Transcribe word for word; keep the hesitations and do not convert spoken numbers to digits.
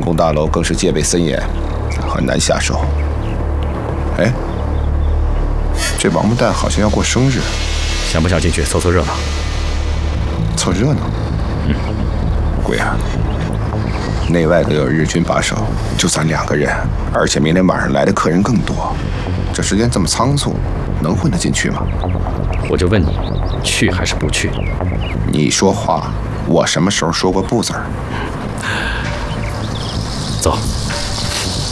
宫大楼更是戒备森严，很难下手。哎，这王八蛋好像要过生日， 想不想进去凑凑热闹？ 凑热闹？ 嗯， 贵啊！内外都有日军把守，就咱两个人，而且明天晚上来的客人更多，这时间这么仓促，能混得进去吗？ 我就问你，去还是不去？ 你说话，我什么时候说过不字儿？ 走。